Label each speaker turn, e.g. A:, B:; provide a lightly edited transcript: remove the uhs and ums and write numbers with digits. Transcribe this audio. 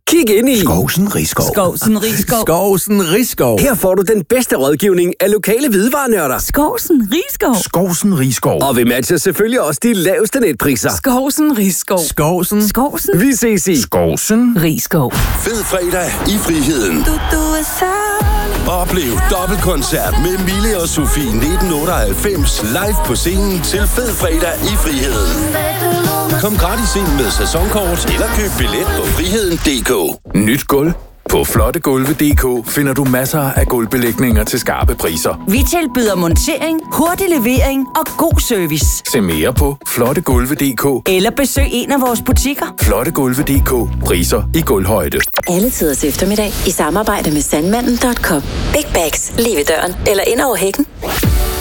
A: Kig ind i
B: Skovsen Riskov.
C: Skovsen Riskov.
B: Skovsen Riskov.
A: Her får du den bedste rådgivning af lokale hvidevarenørder.
C: Skovsen Riskov.
B: Skovsen Riskov.
A: Og vi matcher selvfølgelig også de laveste netpriser.
C: Skovsen Riskov.
B: Skovsen.
C: Skovsen
A: Vi ses i
B: Skovsen.
C: Riskov.
D: Fed fredag i friheden. Oplev dobbeltkoncert med Mille og Sofie 1998 live på scenen til Fed fredag i friheden. Kom gratis ind med sæsonkort eller køb billet på friheden.dk.
E: Nyt gulv. På flottegulve.dk finder du masser af gulvbelægninger til skarpe priser.
C: Vi tilbyder montering, hurtig levering og god service.
E: Se mere på flottegulve.dk.
C: Eller besøg en af vores butikker.
E: Flottegulve.dk. Priser i gulvhøjde.
F: Alle tiders eftermiddag i samarbejde med Sandmanden.com. Big bags lige ved døren eller ind over hækken.